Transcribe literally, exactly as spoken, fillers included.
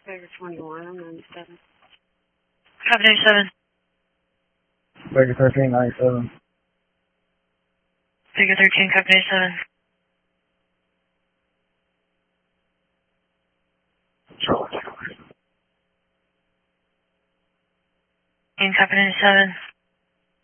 Baker twenty-one, I'm ninety-seven. Copy ninety-seven. Baker thirteen, ninety-seven. Baker thirteen, copy ninety-seven. Charlie. And copy ninety-seven.